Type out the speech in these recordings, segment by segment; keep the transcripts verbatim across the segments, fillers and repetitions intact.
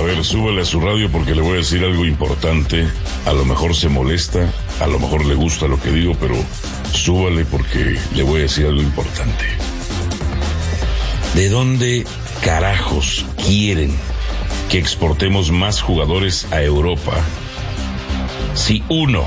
ver, súbele a su radio porque le voy a decir algo importante. A lo mejor se molesta, a lo mejor le gusta lo que digo, pero súbale porque le voy a decir algo importante. ¿De dónde carajos quieren que exportemos más jugadores a Europa? Si uno,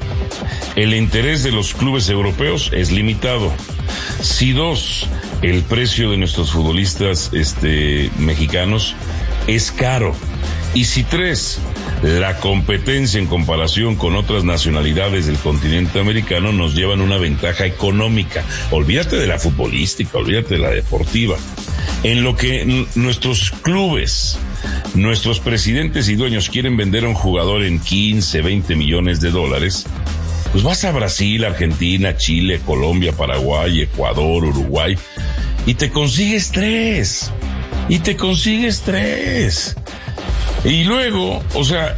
el interés de los clubes europeos es limitado. Si dos, el precio de nuestros futbolistas este, mexicanos es caro. Y si tres, la competencia en comparación con otras nacionalidades del continente americano nos llevan una ventaja económica. Olvídate de la futbolística, olvídate de la deportiva. En lo que n- nuestros clubes, nuestros presidentes y dueños quieren vender a un jugador en quince, veinte millones de dólares, pues vas a Brasil, Argentina, Chile, Colombia, Paraguay, Ecuador, Uruguay, y te consigues tres. Y te consigues tres. Y luego, o sea,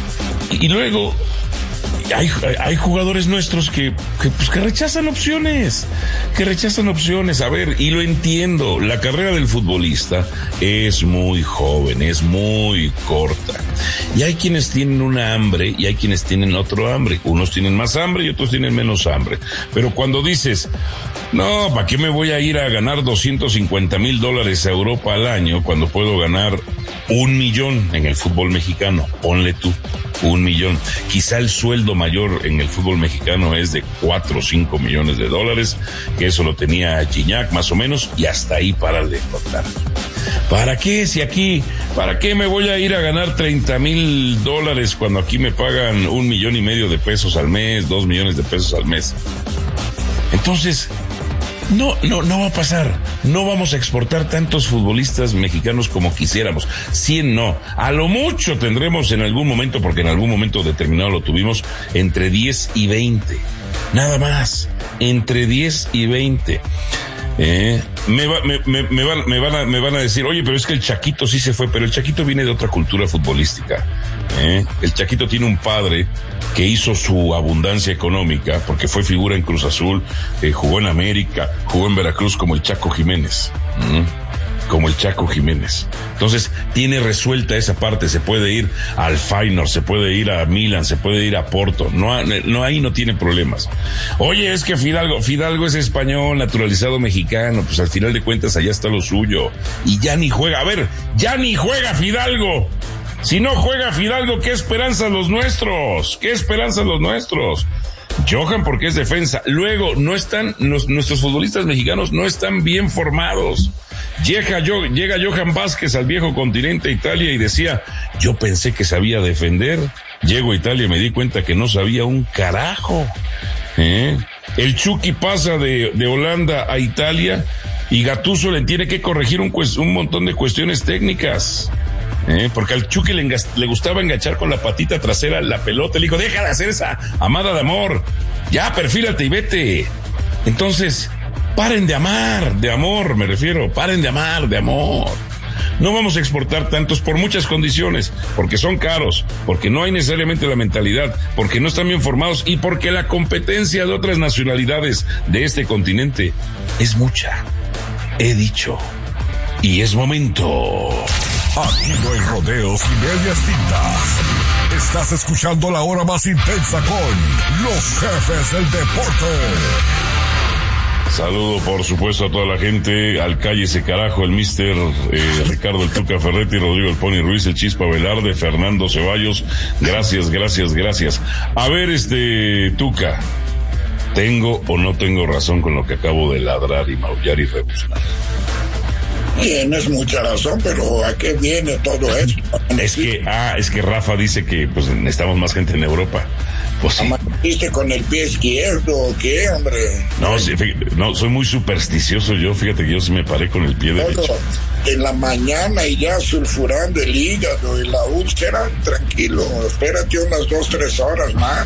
y luego hay, hay jugadores nuestros que, que, pues, que rechazan opciones, que rechazan opciones. A ver, y lo entiendo, la carrera del futbolista es muy joven, es muy corta. Y hay quienes tienen una hambre y hay quienes tienen otro hambre. Unos tienen más hambre y otros tienen menos hambre. Pero cuando dices, no, ¿para qué me voy a ir a ganar doscientos cincuenta mil dólares a Europa al año cuando puedo ganar un millón en el fútbol mexicano? Ponle tú, un millón. Quizá el sueldo mayor en el fútbol mexicano es de cuatro o cinco millones de dólares, que eso lo tenía Gignac más o menos, y hasta ahí para de contar. ¿Para qué? Si aquí, ¿para qué me voy a ir a ganar treinta mil dólares cuando aquí me pagan un millón y medio de pesos al mes, dos millones de pesos al mes? Entonces, no, no, no va a pasar. No vamos a exportar tantos futbolistas mexicanos como quisiéramos. cien no. A lo mucho tendremos en algún momento, porque en algún momento determinado lo tuvimos, entre diez y veinte. Nada más. Entre diez y veinte. Eh, me, va, me, me, me, van, me, van a, me van a decir, oye, pero es que el Chaquito sí se fue, pero el Chaquito viene de otra cultura futbolística. Eh, el Chaquito tiene un padre que hizo su abundancia económica porque fue figura en Cruz Azul, eh, jugó en América, jugó en Veracruz como el Chaco Jiménez. ¿Mm? Como el Chaco Jiménez. Entonces, tiene resuelta esa parte. Se puede ir al Feyenoord, se puede ir a Milan, se puede ir a Porto. No, no, ahí no tiene problemas. Oye, es que Fidalgo, Fidalgo es español, naturalizado mexicano. Pues al final de cuentas allá está lo suyo. Y ya ni juega. A ver, ya ni juega Fidalgo. Si no juega Fidalgo, ¿qué esperanzas los nuestros? ¿Qué esperanzas los nuestros? Johan porque es defensa. Luego, no están, los, nuestros futbolistas mexicanos no están bien formados. Llega, yo, llega Johan Vázquez al viejo continente, Italia, y decía, yo pensé que sabía defender. Llego a Italia y me di cuenta que no sabía un carajo. ¿Eh? El Chucky pasa de, de Holanda a Italia y Gattuso le tiene que corregir un, un montón de cuestiones técnicas. ¿Eh? Porque al Chucky le, engas, le gustaba enganchar con la patita trasera la pelota. Le dijo, deja de hacer esa amada de amor. Ya, perfílate y vete. Entonces, paren de amar, de amor me refiero, paren de amar, de amor. No vamos a exportar tantos por muchas condiciones, porque son caros, porque no hay necesariamente la mentalidad, porque no están bien formados y porque la competencia de otras nacionalidades de este continente es mucha. He dicho, y es momento. Aquí no hay rodeos y medias tintas. Estás escuchando la hora más intensa con los jefes del deporte. Saludo, por supuesto, a toda la gente, al Cállese Carajo, el mister eh, Ricardo el Tuca Ferretti, Rodrigo el Pony Ruiz, el Chispa Velarde, Fernando Ceballos. Gracias, gracias, gracias. A ver, este, Tuca, ¿tengo o no tengo razón con lo que acabo de ladrar y maullar y rebuznar? Tienes mucha razón, pero ¿a qué viene todo esto? Es que, ah, es que Rafa dice que pues necesitamos más gente en Europa. Pues sí. ¿Amaneciste con el pie izquierdo o qué, hombre? No, sí, fíjate, no, soy muy supersticioso yo, fíjate que yo sí me paré con el pie derecho. Todo en la mañana y ya sulfurando el hígado y la úlcera, tranquilo, espérate unas dos, tres horas más.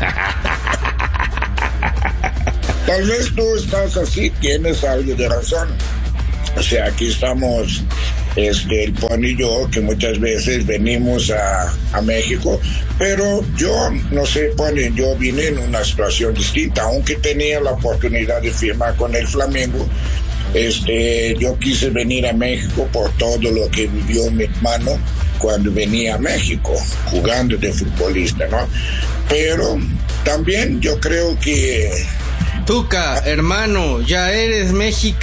Tal vez tú estás así, tienes algo de razón. O sea, aquí estamos, este, el Pony y yo, que muchas veces venimos a, a México, pero yo, no sé, Pony, yo vine en una situación distinta, aunque tenía la oportunidad de firmar con el Flamengo. Este, yo quise venir a México por todo lo que vivió mi hermano cuando venía a México jugando de futbolista, ¿no? Pero también yo creo que... Tuca, hermano, ya eres mexicano.